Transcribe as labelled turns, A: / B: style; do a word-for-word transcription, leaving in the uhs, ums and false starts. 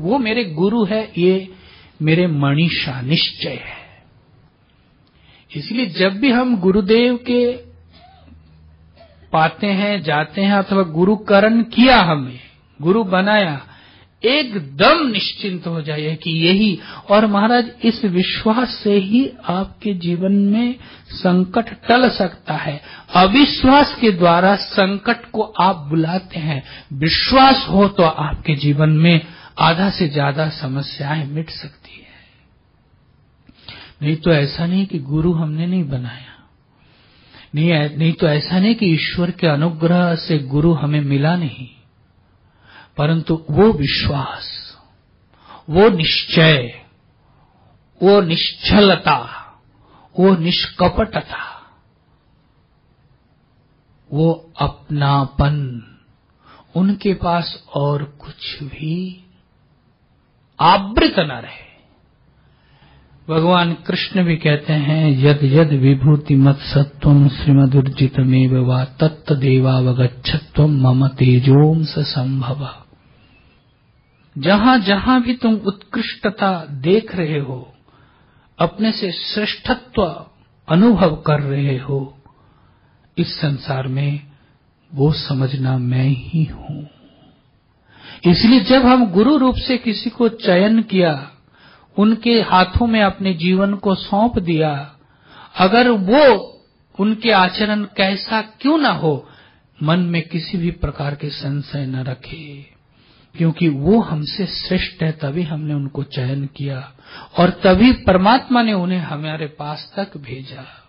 A: वो मेरे गुरु है, ये मेरे मनीषा निश्चय है। इसलिए जब भी हम गुरुदेव के पाते हैं, जाते हैं, अथवा गुरुकरण किया, हमें गुरु बनाया, एकदम निश्चिंत हो जाइए कि यही। और महाराज, इस विश्वास से ही आपके जीवन में संकट टल सकता है। अविश्वास के द्वारा संकट को आप बुलाते हैं, विश्वास हो तो आपके जीवन में आधा से ज्यादा समस्याएं मिट सकती है। नहीं तो ऐसा नहीं कि गुरु हमने नहीं बनाया, नहीं, नहीं तो ऐसा नहीं कि ईश्वर के अनुग्रह से गुरु हमें मिला नहीं, परंतु वो विश्वास, वो निश्चय, वो निश्चलता, वो निष्कपटता, वो अपनापन, उनके पास और कुछ भी आवृत न रहे। भगवान कृष्ण भी कहते हैं, यद यद विभूति मत सत्वम श्रीमदुर्जितमेव वा तत्तदेवावगच्छत्वम मम तेजोम स संभव। जहां जहां भी तुम उत्कृष्टता देख रहे हो, अपने से श्रेष्ठत्व अनुभव कर रहे हो इस संसार में, वो समझना मैं ही हूं। इसलिए जब हम गुरु रूप से किसी को चयन किया, उनके हाथों में अपने जीवन को सौंप दिया, अगर वो उनके आचरण कैसा क्यों ना हो, मन में किसी भी प्रकार के संशय न रखे, क्योंकि वो हमसे श्रेष्ठ है, तभी हमने उनको चयन किया और तभी परमात्मा ने उन्हें हमारे पास तक भेजा।